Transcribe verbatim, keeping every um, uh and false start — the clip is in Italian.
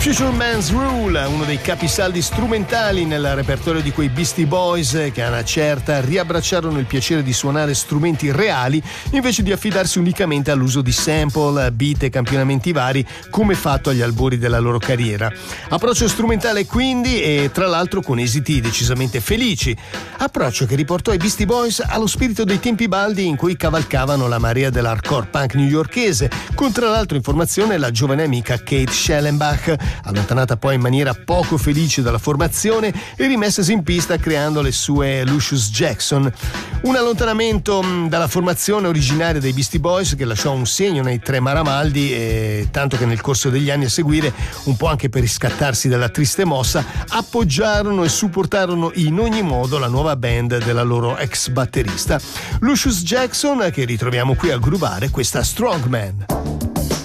Future Man's Rule, uno dei capisaldi strumentali nel repertorio di quei Beastie Boys che a una certa riabbracciarono il piacere di suonare strumenti reali invece di affidarsi unicamente all'uso di sample, beat e campionamenti vari come fatto agli albori della loro carriera. Approccio strumentale quindi, e tra l'altro con esiti decisamente felici. Approccio che riportò i Beastie Boys allo spirito dei tempi baldi in cui cavalcavano la marea dell'hardcore punk newyorkese, con tra l'altro in formazione la giovane amica Kate Schellenbach, allontanata poi in maniera poco felice dalla formazione e rimessasi in pista creando le sue Lucius Jackson. Un allontanamento dalla formazione originaria dei Beastie Boys che lasciò un segno nei tre Maramaldi, e tanto che nel corso degli anni a seguire, un po' anche per riscattarsi dalla triste mossa, appoggiarono e supportarono in ogni modo la nuova band della loro ex batterista Lucius Jackson, che ritroviamo qui a groovare questa Strongman.